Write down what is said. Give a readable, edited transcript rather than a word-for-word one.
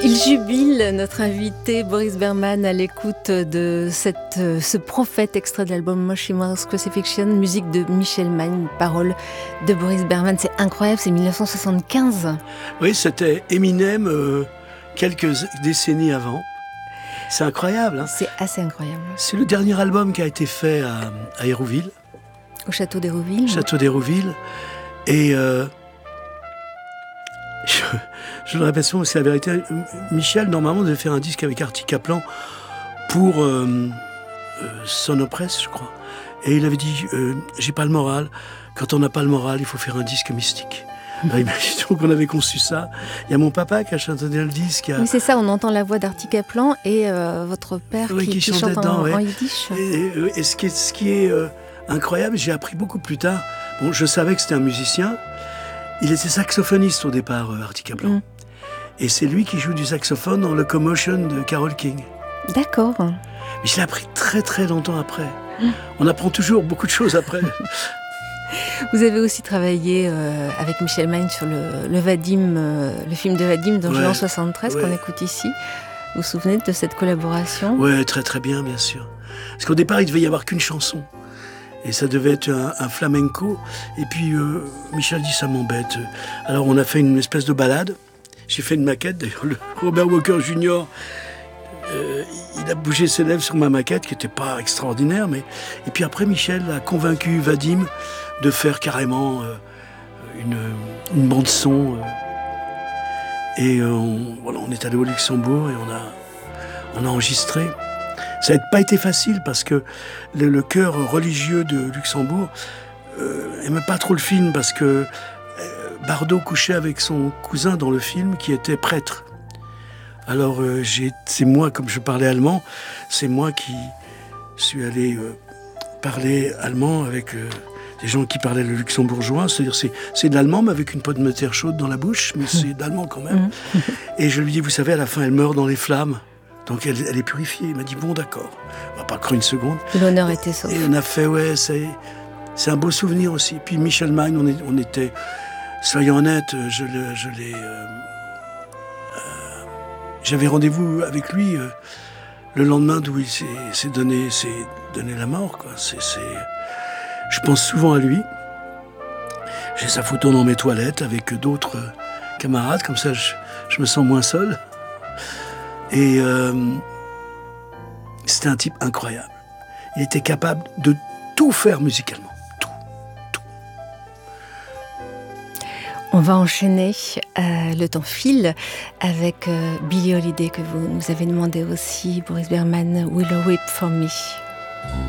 Il jubile, notre invité Boris Berman, à l'écoute de ce prophète, extrait de l'album Moshimo's Crucifixion, musique de Michel Magne, paroles de Boris Berman. C'est incroyable, c'est 1975. Oui, c'était Eminem quelques décennies avant. C'est incroyable. Hein. C'est assez incroyable. C'est le dernier album qui a été fait à Hérouville. Au château d'Hérouville. Château d'Hérouville. Et je le répète souvent, c'est la vérité. Michel, normalement, devait faire un disque avec Artie Kaplan pour Sonopresse, je crois. Et il avait dit, j'ai pas le moral. Quand on n'a pas le moral, il faut faire un disque mystique. Imaginons qu'on avait conçu ça. Il y a mon papa qui a chanté le disque. Oui, c'est ça, on entend la voix d'Artie Kaplan et votre père qui chante dedans, en yiddish. Et ce qui est incroyable, j'ai appris beaucoup plus tard. Bon, je savais que c'était un musicien. Il était saxophoniste au départ, Artie Kaplan. Et c'est lui qui joue du saxophone dans Locomotion de Carole King. D'accord. Mais je l'ai appris très très longtemps après. On apprend toujours beaucoup de choses après. Vous avez aussi travaillé avec Michel Magne sur le Vadim, le film de Vadim d'Angers en 73 qu'on écoute ici. Vous vous souvenez de cette collaboration ? Oui, très très bien, bien sûr. Parce qu'au départ, il devait y avoir qu'une chanson. Et ça devait être un flamenco. Et puis Michel dit, ça m'embête. Alors on a fait une espèce de balade. J'ai fait une maquette. D'ailleurs, Robert Walker Jr., il a bougé ses lèvres sur ma maquette, qui n'était pas extraordinaire. Et puis après, Michel a convaincu Vadim de faire carrément une bande-son. Et on est allé au Luxembourg et on a enregistré. Ça n'a pas été facile parce que le chœur religieux de Luxembourg n'aimait pas trop le film parce que Bardot couchait avec son cousin dans le film qui était prêtre. Alors c'est moi, comme je parlais allemand, c'est moi qui suis allé parler allemand avec des gens qui parlaient le luxembourgeois. C'est-à-dire c'est de l'allemand mais avec une pomme de terre chaude dans la bouche, mais c'est d'allemand quand même. Et je lui dis, vous savez, à la fin elle meurt dans les flammes. Donc elle est purifiée. Il m'a dit, bon d'accord, on va pas croire une seconde. L'honneur était sauf. Et on a fait, c'est un beau souvenir aussi. Puis Michel Magne, on était, soyons honnêtes, j'avais rendez-vous avec lui le lendemain d'où il s'est donné la mort, quoi. Je pense souvent à lui. J'ai sa photo dans mes toilettes avec d'autres camarades, comme ça je me sens moins seul. Et c'était un type incroyable. Il était capable de tout faire musicalement. Tout. On va enchaîner, le temps file, avec Billie Holiday que vous nous avez demandé aussi, Boris Berman, Willow Weep for Me.